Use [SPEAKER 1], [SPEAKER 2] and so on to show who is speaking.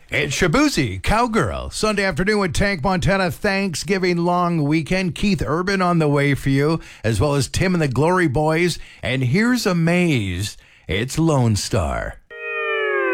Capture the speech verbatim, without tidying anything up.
[SPEAKER 1] It's Shabuzi, Cowgirl, Sunday afternoon with Tank Montana, Thanksgiving long weekend. Keith Urban on the way for you, as well as Tim and the Glory Boys. And here's Amaze. It's Lone Star.